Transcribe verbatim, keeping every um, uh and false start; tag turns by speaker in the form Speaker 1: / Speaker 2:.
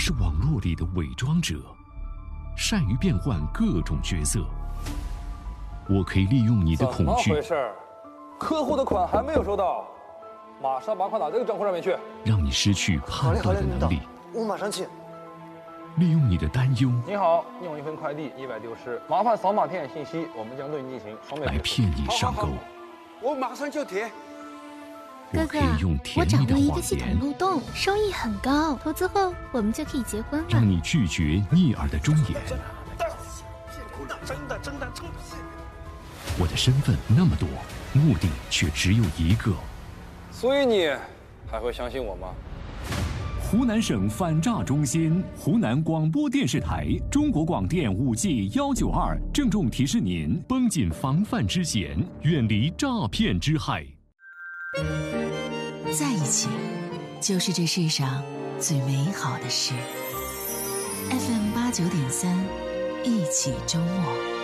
Speaker 1: 是网络里的伪装者，善于变换各种角色。我可以利用你的恐惧，
Speaker 2: 怎么回事？客户的款还没有收到，马上把款打这个账户上面去，
Speaker 1: 让你失去判断的能力。
Speaker 3: 我马上去。
Speaker 1: 利用你的担忧，
Speaker 2: 你好，你有一份快递意外丢失，麻烦扫码填写信息，我们将对你进行双倍
Speaker 1: 来骗你上钩。
Speaker 3: 我马上就填。
Speaker 1: 我可以用甜
Speaker 4: 我掌
Speaker 1: 蜜的谎
Speaker 4: 握一个系统
Speaker 1: 言，
Speaker 4: 漏洞，收益很高，投资后我们就可以结婚了。
Speaker 1: 让你拒绝逆耳的忠言。
Speaker 3: 真的真的真的。
Speaker 1: 我的身份那么多，目的却只有一个。
Speaker 2: 所以你还会相信我吗？
Speaker 5: 湖南省反诈中心、湖南广播电视台、中国广电五 G 幺九二郑重提示您：
Speaker 1: 绷紧防范之弦，远离诈骗之害。
Speaker 6: 在一起，就是这世上最美好的事。F M 八九点三，一起周末。